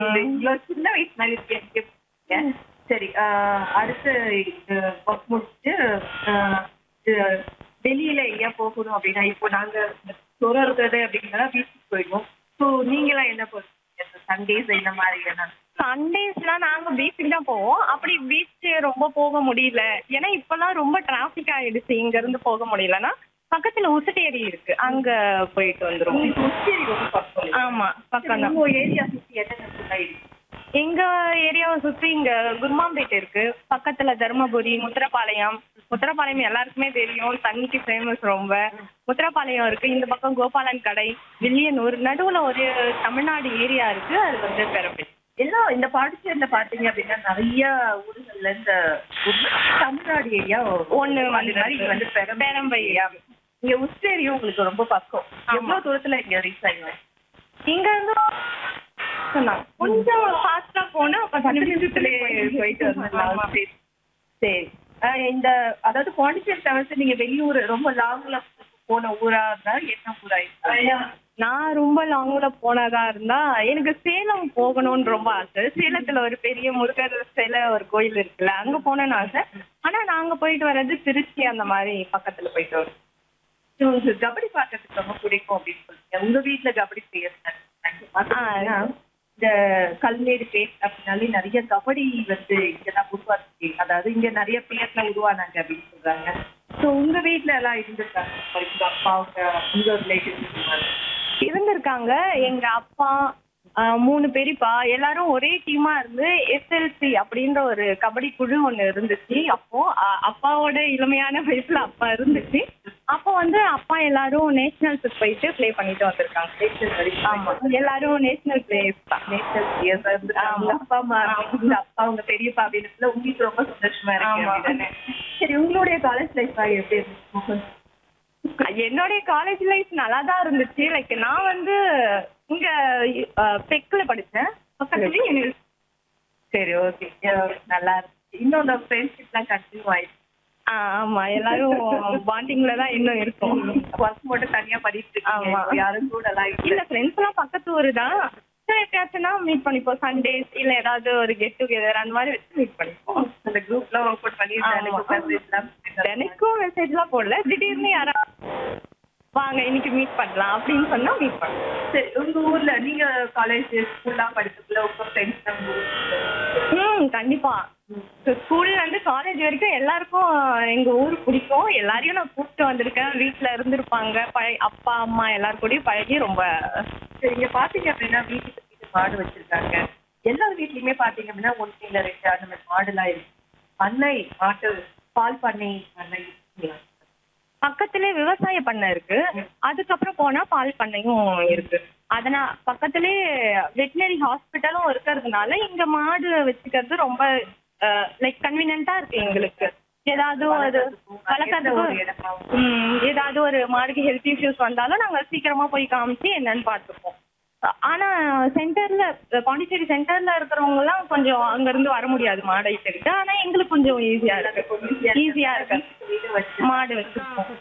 இவ்வளவு சின்ன வயசுல இருக்கேன். சரி, அடுத்து ஒர்க் முடிச்சுட்டு வெளியில எங்கேயா போகணும் அப்படின்னா, இப்போ நாங்க தூரம் இருக்கிறது அப்படின்னா பீச்சுக்கு போயிடுவோம். ஸோ நீங்களாம் என்ன பண்ணுவீங்க சண்டேஸ் இந்த மாதிரி என்ன? சண்டேஸ்லாம் நாங்க பீச்சுக்கு தான் போவோம். அப்படி பீச் ரொம்ப போக முடியல. ஏன்னா இப்பெல்லாம் ரொம்ப டிராபிக் ஆயிடுச்சு. இங்க இருந்து போக முடியலன்னா பக்கத்துல உசுட்டேரி இருக்கு. அங்க போயிட்டு வந்துருவோம். உச்சேரி ரொம்ப பக்கம். ஆமா, பக்கம் தான். உங்க ஏரியா சுத்தி என்னென்ன ஃபுட் ஆயிடுச்சு? எங்க ஏரியாவை சுத்தி இங்க குருமாம்பேட் இருக்கு. பக்கத்துல தர்மபுரி, முத்திரப்பாளையம். முத்திரப்பாளையம் எல்லாருக்குமே தெரியும், தண்ணிக்கு ஃபேமஸ் ரொம்ப. முத்திரப்பாளையம் இருக்கு. இந்த பக்கம் கோபாலன் கடை, வில்லியனூர், நடுவுல ஒரு தமிழ்நாடு ஏரியா இருக்கு. அது வந்து பெரம்பேட். எல்லாம் இந்த பாண்டிச்சேரியில பாத்தீங்க அப்படின்னா நிறைய ஊர்கள்ல இந்த தமிழ்நாடு ஏரியா ஒண்ணு அது மாதிரி இங்க வந்து பெரம்பை ஏரியா. இங்க உச்சேரியும் உங்களுக்கு ரொம்ப பக்கம். எவ்வளவு தூரத்துல இங்க ரீச் ஆயிடுவேன்? இங்க இருந்து கொஞ்சம் ஃபாஸ்டா போனா 10 நிமிஷத்துலயே போயிட்டு வந்துடலாம். சரி, இந்த அதாவது பாண்டிச்சேரி தவிர்த்து நீங்க வெளியூர் ரொம்ப லாங்ல போன ஊரா இருந்தா என்ன ஊரா? நான் ரொம்ப லாங்ல போனதா இருந்தா எனக்கு சேலம் போகணும்னு ரொம்ப ஆசை. சேலத்துல ஒரு பெரிய முருகர் சிலை ஒரு கோயில் இருக்குல்ல, அங்க போகணும்னு ஆசை. ஆனா நாங்க போயிட்டு வர்றது திருச்சி அந்த மாதிரி பக்கத்துல போயிட்டு வரோம். உங்களுக்கு கபடி பார்க்கறதுக்கு ரொம்ப பிடிக்கும் அப்படின்னு சொல்லுங்க. உங்க வீட்டுல கபடி பிளேயர்ஸ் இந்த கல்மேடு பேஸ் அப்படின்னாலே நிறைய கபடி வந்து இங்கதான் உருவாச்சு. அதாவது இங்க நிறைய பேர்ல உருவானாங்க அப்படின்னு சொல்றாங்க. ஸோ உங்க வீட்டுல எல்லாம் இருந்திருக்காங்க? உங்க அப்பா உங்க ரிலேட்டிவ்ஸ் இருந்திருக்காங்க. எங்க அப்பா 3 பெரியப்பா எல்லாரும் ஒரே டீமா இருந்து SLC அப்படின்ற ஒரு கபடி குழு ஒண்ணு இருந்துச்சு. அப்போ அப்பாவோட இளமையான வயசுல அப்பா இருந்துச்சு. அப்போ வந்து அப்பா எல்லாரும் நேஷனல்ஸுக்கு போயிட்டு பிளே பண்ணிட்டு வந்திருக்காங்க. ஆமா, எல்லாரும் நேஷனல் பிளேயர்ஸ் தான். நேஷனல் பிளேயர்ஸ் அப்பா அம்மா அப்பா உங்க பெரியப்பா அப்படின்னு உங்களுக்கு ரொம்ப சந்தோஷமா இருக்கு. சரி, உங்களுடைய காலேஜ் லைஃப் எப்படி இருந்துச்சு? என்னுடைய காலேஜ் லைஃப் நல்லா தான் இருந்துச்சு. லைக் நான் வந்து இங்க பெக்ல படிச்சேன். சரி, ஓகே, நல்லா இருக்கு. இன்னும் அந்த ஃப்ரெண்ட்ஷிப் எல்லாம் கண்டினியூ ஆயிடுச்சு. ஆமா, எல்லாரும் பாண்டிங்ல தான் இன்னும் இருக்கும். ஒர்க் மட்டும் தனியா பண்ணிட்டு இருக்கீங்க, யாரும் கூட எல்லாம் இல்ல. ஃப்ரெண்ட்ஸ் எல்லாம் பக்கத்து ஊரு தான். எப்பயாச்சும்னா மீட் பண்ணிப்போம். சண்டேஸ் இல்ல ஏதாவது ஒரு கெட் டுகெதர் அந்த மாதிரி வச்சு மீட் பண்ணிப்போம். அந்த குரூப்லாம் ஓபன் பண்ணி எனக்கும் மெசேஜ் எல்லாம் போடல. திடீர்னு யாராவது வாங்க இன்னைக்கு மீட் பண்ணலாம் அப்படின்னு சொன்னா மீட் பண்ணலாம். சரி, உங்க ஊர்ல நீங்க காலேஜ் ஸ்கூல்லாம் படிச்சதுல உங்க ஃப்ரெண்ட்ஸ்? கண்டிப்பா. ஸ்கூல்ல இருந்து காலேஜ் வரைக்கும் எல்லாருக்கும் எங்க ஊர் பிடிக்கும். எல்லாரையும் நான் கூப்பிட்டு வந்திருக்கேன். வீட்டுல இருந்திருப்பாங்க. அப்பா அம்மா எல்லாரும் கூடயும் பழகி ரொம்ப. இங்க பாத்தீங்க அப்படின்னா வீட்டுக்கு மாடு வச்சிருக்காங்க. எல்லா வீட்லயுமே பாத்தீங்க அப்படின்னா 1 இல்ல 2 அந்த மாதிரி மாடுலாம் இருக்கு. பண்ணை மாட்டு பால் பண்ணை பக்கத்திலே விவசாய பண்ணை இருக்கு. அதுக்கப்புறம் போனா பால் பண்ணையும் இருக்கு. அதனால பக்கத்திலே வெட்டினரி ஹாஸ்பிட்டலும் இருக்கிறதுனால இங்க மாடு வச்சுக்கிறது ரொம்ப லைக் கன்வீனியன்ட்டா இருக்கு எங்களுக்கு. ஏதாவது ஒரு வளர்க்கறதுக்கு ஏதாவது ஒரு மாடுக்கு ஹெல்த் இஷ்யூஸ் வந்தாலும் நாங்க சீக்கிரமா போய் காமிச்சு என்னன்னு பார்த்துப்போம். ஆனா சென்டர்ல பாண்டிச்சேரி சென்டர்ல இருக்கிறவங்க எல்லாம் கொஞ்சம் அங்க இருந்து வர முடியாது மாடை தெரிஞ்சு. ஆனா எங்களுக்கு கொஞ்சம் ஈஸியா இருக்கு மாடு வச்சிருக்கோம்.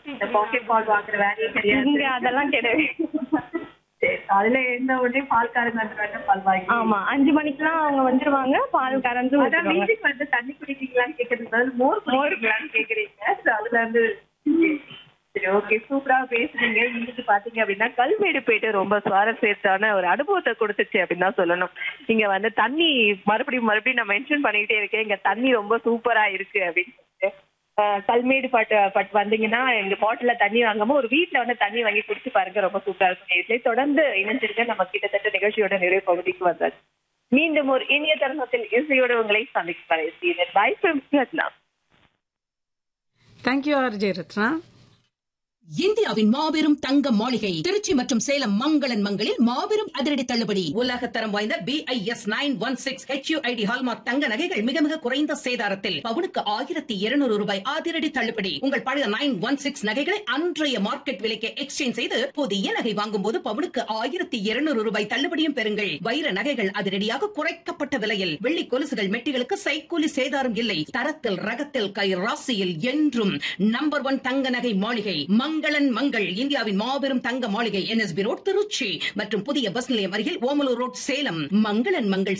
இங்க அதெல்லாம் கிடையாது. அதுல என்ன உடனே பால்காரங்க பால் வாங்கி. ஆமா, 5 மணிக்கெல்லாம் அவங்க வந்துருவாங்க. பால் கறந்து வீட்டுக்கு வந்து தண்ணி குடிக்கீங்களான்னு கேக்குறது மோர் குடிக்கீங்களான்னு கேக்குறீங்க. அதுல இருந்து சரி, ஓகே, சூப்பரா பேசுறீங்க. இன்னைக்கு பாத்தீங்க அப்படின்னா கல்மேடு போயிட்டு ரொம்ப சுவாரஸ்யத்தான ஒரு அனுபவத்தை கொடுத்துச்சு அப்படின்னு தான் சொல்லணும். இங்க வந்து தண்ணி மறுபடியும் நான் மென்ஷன் பண்ணிக்கிட்டே இருக்கேன். இங்க தண்ணி ரொம்ப சூப்பரா இருக்கு அப்படின்னு சொல்லிட்டு கல்மேடு பட்டு வந்தீங்கன்னா எங்க பாட்டில தண்ணி வாங்காம ஒரு வீட்டுல வந்து தண்ணி வாங்கி குடிச்சு பாருங்க, ரொம்ப சூப்பரா இருக்கும். தொடர்ந்து இணைஞ்சிருக்க நம்ம கிட்டத்தட்ட நிகழ்ச்சியோட நிறைய பகுதிக்கு வந்தாச்சு. மீண்டும் ஒரு இனிய தருணத்தில் இசையோட உங்களை சந்திக்கிறேன். By from Ratna. Thank you RJ Ratna. இந்தியாவின் மாபெரும் தங்க மாளிகை திருச்சி மற்றும் சேலம் மங்களன் மங்களில் மாபெரும் அதிரடி தள்ளுபடி. உலகத்தரம் வாய்ந்த BIS 916 HUID ஹால்மார்க் தங்க நகைகள் மிக மிக குறைந்த சேதாரத்தில் பவுனுக்கு 1200 ரூபாய் அதிரடி தள்ளுபடி. உங்கள் பழைய 916 நகைகளை அன்றைய மார்க்கெட் விலைக்கு எக்ஸ்சேஞ்ச் செய்து புதிய நகை வாங்கும் போது பவுனுக்கு 1200 ரூபாய் தள்ளுபடியும் பெறுங்கள். வைர நகைகள் அதிரடியாக குறைக்கப்பட்ட விலையில், வெள்ளி கொலுசுகள் மெட்டிகளுக்கு சைக்கூலி சேதாரம் இல்லை. தரத்தில் ரகத்தில் கை ராசியில் என்றும் நம்பர் 1 தங்க நகை மாளிகை மங்களன் மங்கள் இந்தியாவின் மாபெரும் தங்க மாளிகை NSB ரோட் திருச்சி மற்றும் புதிய பஸ் நிலையம் அருகில் ஓமலூர் ரோட் சேலம். மங்களன் மங்கள்